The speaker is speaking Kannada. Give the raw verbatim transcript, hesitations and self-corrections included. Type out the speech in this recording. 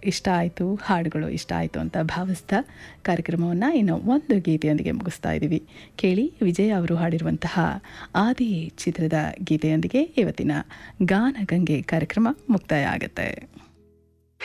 ಇಷ್ಟ ಆಯಿತು, ಹಾಡುಗಳು ಇಷ್ಟ ಆಯಿತು ಅಂತ ಭಾವಿಸ್ತಾ ಕಾರ್ಯಕ್ರಮವನ್ನು ಇನ್ನು ಒಂದು ಗೀತೆಯೊಂದಿಗೆ ಮುಗಿಸ್ತಾ ಇದ್ದೀವಿ. ಕೇಳಿ, ವಿಜಯ್ ಅವರು ಹಾಡಿರುವಂತಹ ಆದಿ ಚಿತ್ರದ ಗೀತೆಯೊಂದಿಗೆ ಇವತ್ತಿನ ಗಾನಗಂಗೆ ಕಾರ್ಯಕ್ರಮ ಮುಕ್ತಾಯ ಆಗುತ್ತೆ.